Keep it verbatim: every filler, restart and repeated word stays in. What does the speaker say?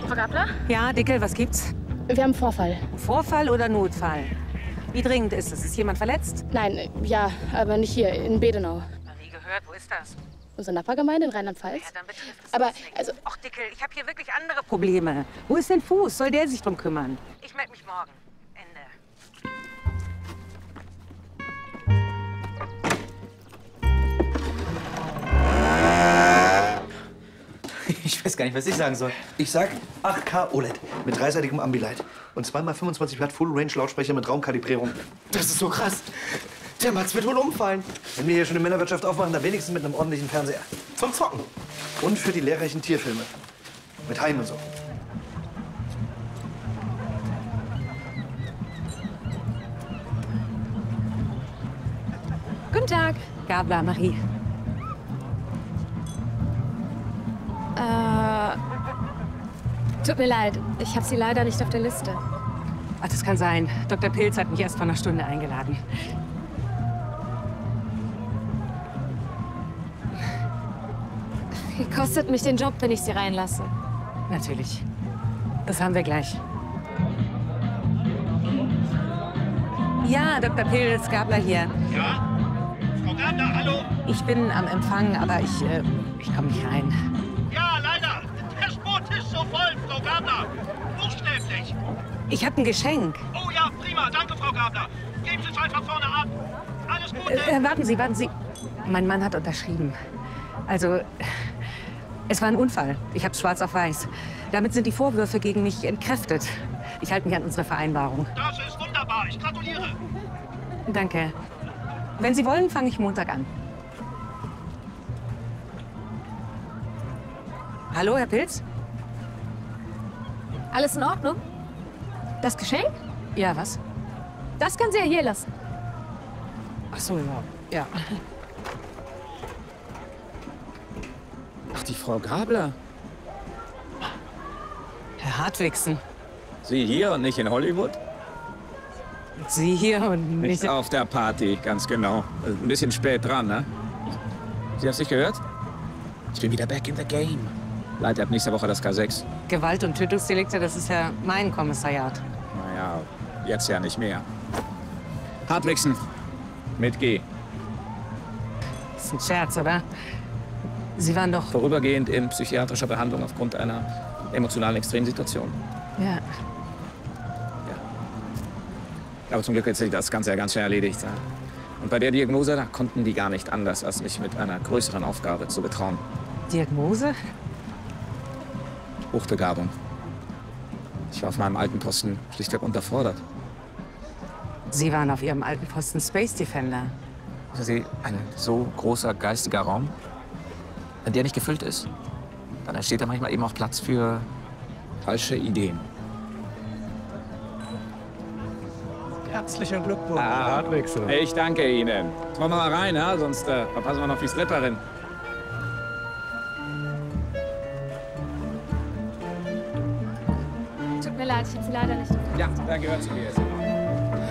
Frau Gabler? Ja, Dickel, was gibt's? Wir haben einen Vorfall. Vorfall oder Notfall? Wie dringend ist es? Ist jemand verletzt? Nein, äh, ja, aber nicht hier, in Bedenau. Noch nie gehört. Wo ist das? Unsere Nachbargemeinde in Rheinland-Pfalz. Ja, dann betrifft es Aber, uns nicht. also... Ach, Dickel, ich habe hier wirklich andere Probleme. Wo ist denn Fuß? Soll der sich drum kümmern? Ich melde mich morgen. Ende. Ich weiß gar nicht, was ich sagen soll. Ich sag acht K O L E D mit dreiseitigem Ambilight und zwei mal fünfundzwanzig Watt Full Range Lautsprecher mit Raumkalibrierung. Das ist so krass. Der Mats wird wohl umfallen. Wenn wir hier schon eine Männerwirtschaft aufmachen, dann wenigstens mit einem ordentlichen Fernseher. Zum Zocken. Und für die lehrreichen Tierfilme. Mit Haien und so. Guten Tag. Gabler, Marie. Äh... Tut mir leid, ich habe Sie leider nicht auf der Liste. Ach, das kann sein. Doktor Pilz hat mich erst vor einer Stunde eingeladen. Kostet mich den Job, wenn ich Sie reinlasse. Natürlich. Das haben wir gleich. Ja, Doktor Pilz, Gabler hier. Ja? Frau Gabler, hallo? Ich bin am Empfang, aber ich, äh, ich komme nicht rein. Ja, leider. Der Sport ist so voll, Frau Gabler. Buchstäblich. Ich habe ein Geschenk. Oh ja, prima. Danke, Frau Gabler. Geben Sie es einfach vorne ab. Alles Gute. Äh, warten Sie, warten Sie. Mein Mann hat unterschrieben. Also, es war ein Unfall. Ich habe schwarz auf weiß. Damit sind die Vorwürfe gegen mich entkräftet. Ich halte mich an unsere Vereinbarung. Das ist wunderbar. Ich gratuliere. Danke. Wenn Sie wollen, fange ich Montag an. Hallo, Herr Pilz? Alles in Ordnung? Das Geschenk? Ja, was? Das können Sie ja hier lassen. Ach so, ja. Ja. Ach, die Frau Gabler. Herr Hartwigsen. Sie hier und nicht in Hollywood? Sie hier und Nicht nicht... auf der Party, ganz genau. Ein bisschen spät dran, ne? Sie haben es nicht gehört? Ich bin wieder back in the game. Leiter ab nächste Woche das K sechs. Gewalt- und Tötungsdelikte, das ist ja mein Kommissariat. Naja, jetzt ja nicht mehr. Hartwigsen, mit G. Das ist ein Scherz, oder? Sie waren doch... Vorübergehend in psychiatrischer Behandlung aufgrund einer emotionalen Extremsituation. Ja. Aber zum Glück hat sich das Ganze ja ganz schnell erledigt. Ja. Und bei der Diagnose, da konnten die gar nicht anders, als mich mit einer größeren Aufgabe zu betrauen. Diagnose? Hochbegabung. Ich war auf meinem alten Posten schlichtweg unterfordert. Sie waren auf Ihrem alten Posten Space Defender. Wissen Sie, ein so großer geistiger Raum, wenn der nicht gefüllt ist, dann entsteht da manchmal eben auch Platz für falsche Ideen. Herzlichen Glückwunsch. Ah, Hartwigsen. ich danke Ihnen. Jetzt wollen wir mal rein, ja? Sonst äh, verpassen wir noch die Stripperin. Tut mir leid, ich habe Sie leider nicht auf der Liste. Ja, da gehört sie mir jetzt.